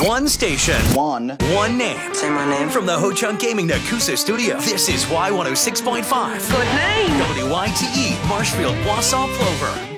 One station. One name. Say my name. From the Ho Chunk Gaming Nakusa studio, this is Y106.5. Good name. WYTE, Marshfield, Wausau, Plover.